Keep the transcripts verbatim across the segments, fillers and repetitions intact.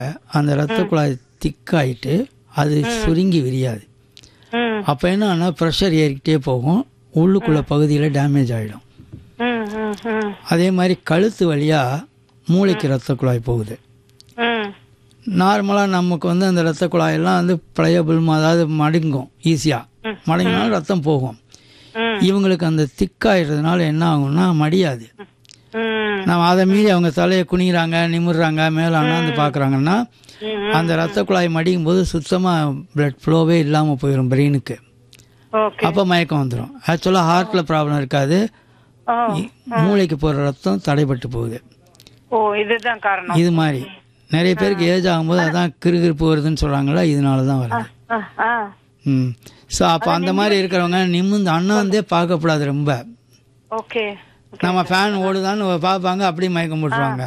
அந்த இரத்த குழாய் திக்காயிட்டு அது சுருங்கி விரியாது. அப்போ என்னன்னா ப்ரெஷர் ஏறிக்கிட்டே போகும், உள்ளுக்குள்ள பகுதியில் டேமேஜ் ஆகிடும். அதே மாதிரி கழுத்து வழியாக மூளைக்கு இரத்த குழாய் போகுது. நார்மலாக நமக்கு வந்து அந்த இரத்த குழாயெல்லாம் வந்து ப்ளையபிள், அதாவது மடங்கும், ஈஸியாக மடங்கினாலும் ரத்தம் போகும். இவங்களுக்கு அந்த திக்காயிடுறதுனால என்ன ஆகும்னா மடியாது. நம்ம அதை மீறி அவங்க தலையை குனிகிறாங்க, நிமிடுறாங்க, மேலே அண்ணாந்து பார்க்குறாங்கன்னா அந்த ரத்த குழாய் மடிக்கும் போது சுத்தமாக பிளட் ஃப்ளோவே இல்லாமல் போயிடும் பிரெயினுக்கு. அப்போ மயக்கம் வந்துடும். ஆக்சுவலாக ஹார்ட்டில் ப்ராப்ளம் இருக்காது, மூளைக்கு போகிற ரத்தம் தடைப்பட்டு போகுது. இது மாதிரி நிறைய பேருக்கு ஏஜ் ஆகும்போது அதான் கிறுகிறுப்பு வருதுன்னு சொல்கிறாங்களா, இதனால தான் வருது. ம் ஸோ அப்போ அந்த மாதிரி இருக்கிறவங்க நிமிந்து அண்ணாந்தே பார்க்கக்கூடாது. ரொம்ப நம்ம ஃபேன் ஓடுதான்னு பார்ப்பாங்க, அப்படியே மயக்கம் போட்டுருவாங்க.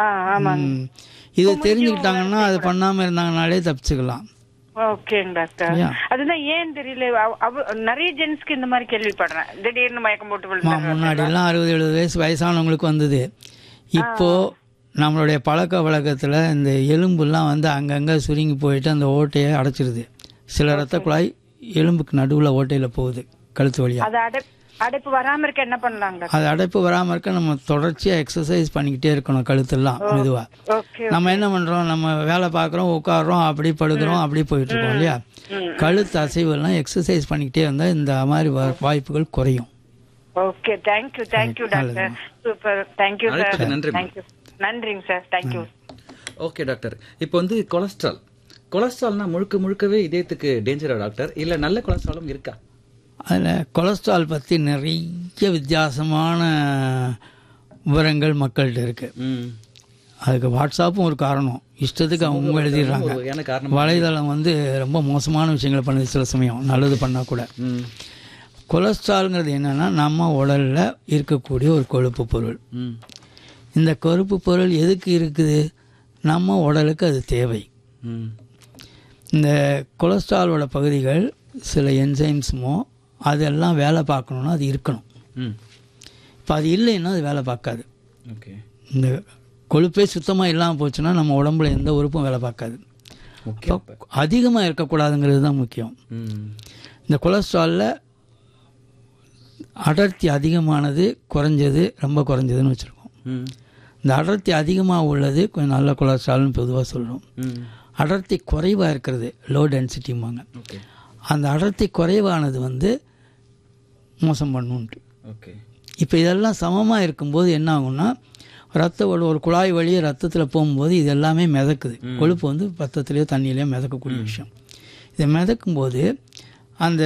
இது தெரிஞ்சுக்கிட்டாங்கன்னா அது பண்ணாமல் இருந்தாங்கனாலே தப்பிச்சுக்கலாம். ஓகேங்க டாக்டர். அதுதான் ஏன் தெரியல, நிறைய ஜென்ஸ்க்கு இந்த மாதிரி கேள்விப்படுறேன், திடீர்னு மயக்கம் போட்டு விழுந்தாங்க. முன்னாடி எல்லாம் அறுபது எழுபது வயசு வயசானவங்களுக்கு வந்தது. இப்போ நம்மளுடைய பழக்க வழக்கத்தில் இந்த எலும்புலாம் வந்து அங்கங்கே சுருங்கி போயிட்டு அந்த ஓட்டையை அடைச்சிருது. சில ரத்த குழாய் எலும்புக்கு நடுவில் ஓட்டையில் போகுது கழுத்து வழியாக. அடைப்பு வராமல் இருக்க என்ன பண்ணலாங்க? அது அடைப்பு வராமல் இருக்க நம்ம தொடர்ச்சியாக எக்ஸசைஸ் பண்ணிக்கிட்டே இருக்கணும் கழுத்தெல்லாம் மெதுவாக. நம்ம என்ன பண்ணுறோம், நம்ம வேலை பார்க்குறோம், உட்காடுறோம், அப்படி படுக்கிறோம், அப்படி போயிட்டுருக்கோம் இல்லையா. கழுத்து அசைவெல்லாம் எக்ஸசைஸ் பண்ணிக்கிட்டே இருந்தால் இந்த மாதிரி வாய்ப்புகள் குறையும். Okay, thank you thank you doctor. Super, thank you sir. Thank you, நன்றிங்க சார், தேங்க்யூ. ஓகே டாக்டர், இப்போ வந்து கொலஸ்ட்ரால் கொலஸ்ட்ரால்னா முழுக்க முழுக்கவே இதயத்துக்கு டேஞ்சரா டாக்டர், இல்லை நல்ல கொலஸ்ட்ராலும் இருக்கா? அதில் கொலஸ்ட்ரால் பற்றி நிறைய வித்தியாசமான விவரங்கள் மக்கள்கிட்ட இருக்குது. அதுக்கு வாட்ஸ்அப்பும் ஒரு காரணம், இஷ்டத்துக்கு அவங்க எழுதிடுறாங்க. வலைதளம் வந்து ரொம்ப மோசமான விஷயங்களை பண்ணுது சில சமயம், நல்லது பண்ணால் கூட. கொலஸ்ட்ரால்ங்கிறது என்னென்னா நம்ம உடலில் இருக்கக்கூடிய ஒரு கொழுப்பு பொருள். இந்த கொழுப்பு பொருள் எதுக்கு இருக்குது, நம்ம உடலுக்கு அது தேவை. இந்த கொலஸ்ட்ராலோட பகுதிகள் சில என்சைம்ஸுமோ அதெல்லாம் வேலை பார்க்கணுன்னா அது இருக்கணும். இப்போ அது இல்லைன்னா அது வேலை பார்க்காது. இந்த கொழுப்பே சுத்தமாக இல்லாமல் போச்சுன்னா நம்ம உடம்புல எந்த உறுப்பும் வேலை பார்க்காது. அதிகமாக இருக்கக்கூடாதுங்கிறது தான் முக்கியம். இந்த கொலஸ்ட்ராலில் அடர்த்தி அதிகமானது குறைஞ்சது, ரொம்ப குறைஞ்சதுன்னு வச்சுருக்கோம். இந்த அடர்த்தி அதிகமாக உள்ளது கொஞ்சம் நல்ல கொலஸ்ட்ரால்னு பொதுவாக சொல்கிறோம். அடர்த்தி குறைவாக இருக்கிறது லோ டென்சிட்டிம்பாங்க. அந்த அடர்த்தி குறைவானது வந்து மோசம் பண்ணுன்ட்டு. இப்போ இதெல்லாம் சமமாக இருக்கும்போது என்ன ஆகும்னா ரத்த ஒரு குழாய் வழியே ரத்தத்தில் போகும்போது இது எல்லாமே மிதக்குது. கொழுப்பு வந்து ரத்தத்துலேயோ தண்ணியிலையோ மிதக்கக்கூடிய விஷயம். இதை மிதக்கும்போது அந்த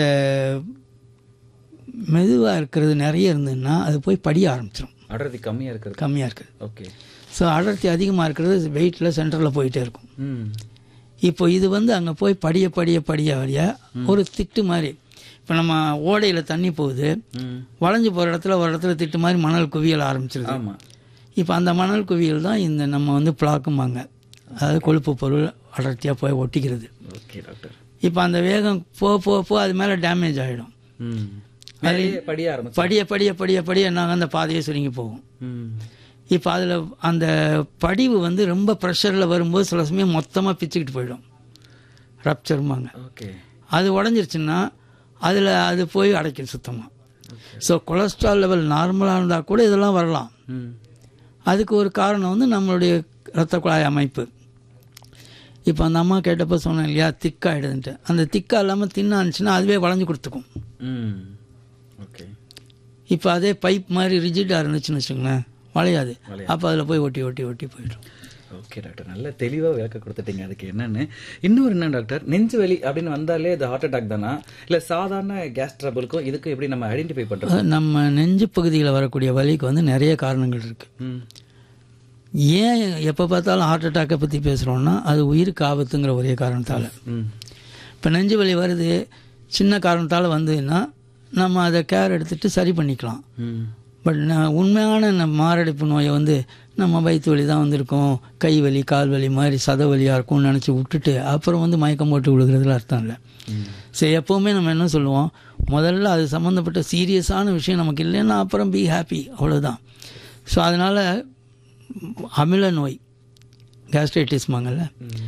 மெதுவாக இருக்கிறது நிறைய இருந்ததுன்னா அது போய் படிய ஆரம்பிச்சிடும். அடர்த்தி கம்மியாக இருக்கிறது கம்மியாக இருக்குது. ஓகே. ஸோ அடர்த்தி அதிகமாக இருக்கிறது வெயிட்டில் சென்டரில் போயிட்டே இருக்கும். இப்போ இது வந்து அங்கே போய் படிய படிய படிய வழியாக ஒரு திட்டு மாதிரி, இப்போ நம்ம ஓடையில் தண்ணி போகுது, வளைஞ்சு போகிற இடத்துல ஒரு இடத்துல திட்டு மாதிரி மணல் குவியல் ஆரம்பிச்சிருது. இப்போ அந்த மணல் குவியல் தான் இந்த நம்ம வந்து பிளாக்குமாங்க, அதாவது கொழுப்பு பொருள் அடர்த்தியாக போய் ஒட்டிக்கிறது. Okay doctor. இப்போ அந்த வேகம் போ போ போ அது மேலே டேமேஜ் ஆகிடும். படிய படிய படிய படிய நாங்கள் அந்த பாதையை சுருங்கி போகும். இப்போ அதில் அந்த படிவு வந்து ரொம்ப ப்ரெஷரில் வரும்போது சில சமயம் மொத்தமாக பிச்சுக்கிட்டு போயிடும், ரப்சர்மாங்க. ஓகே. அது உடஞ்சிருச்சுன்னா அதில் அது போய் அடைக்கும் சுத்தமாக. ஸோ கொலஸ்ட்ரால் லெவல் நார்மலாக இருந்தால் கூட இதெல்லாம் வரலாம். அதுக்கு ஒரு காரணம் வந்து நம்மளுடைய இரத்த குழாய் அமைப்பு. இப்போ அந்த அம்மா கேட்டப்போ சொன்னேன் இல்லையா, திக்காகிடுதுன்ட்டு. அந்த திக்காக இல்லாமல் தின்னா இருந்துச்சுன்னா அதுவே வளைஞ்சு கொடுத்துக்கும். ஓகே. இப்போ அதே பைப் மாதிரி ரிஜிட்டாக இருந்துச்சுன்னு வச்சுக்கோங்களேன், வளையாது. அப்போ அதில் போய் ஒட்டி ஒட்டி ஒட்டி போயிடும். ஓகே டாக்டர், நல்ல தெளிவாக விளக்க கொடுத்துட்டீங்க அதுக்கு என்னன்னு. இன்னொரு என்ன டாக்டர், நெஞ்சு வலி அப்படின்னு வந்தாலே அது ஹார்ட் அட்டாக் தானா, இல்லை சாதாரண கேஸ் ட்ரபிளுக்கும் இதுக்கும் எப்படி நம்ம ஐடென்டிஃபை பண்ணுறது? நம்ம நெஞ்சு பகுதியில் வரக்கூடிய வலிக்கு வந்து நிறைய காரணங்கள் இருக்குது. ஏன் எப்போ பார்த்தாலும் ஹார்ட் அட்டாக்கை பற்றி பேசுகிறோன்னா அது உயிருக்கு ஆபத்துங்கிற ஒரே காரணத்தால். இப்போ நெஞ்சு வலி வருது சின்ன காரணத்தால் வந்ததுன்னா நம்ம அதை கேர் எடுத்துகிட்டு சரி பண்ணிக்கலாம். பட் நான் உண்மையான நம்ம மாரடைப்பு நோயை வந்து நம்ம வயிற்று வலி தான் வந்திருக்கோம், கை வலி கால் வலி மாதிரி சத வலியாக இருக்கும்னு நினச்சி விட்டுட்டு அப்புறம் வந்து மயக்கம் போட்டு விழுகிறதுல அர்த்தம் இல்லை. சரி, எப்போவுமே நம்ம என்ன சொல்லுவோம், முதல்ல அது சம்மந்தப்பட்ட சீரியஸான விஷயம் நமக்கு இல்லைன்னா அப்புறம் பி ஹாப்பி, அவ்வளோதான். ஸோ அதனால் அமில நோய் கேஸ்ட்ரைட்டிஸ்மாங்கல்ல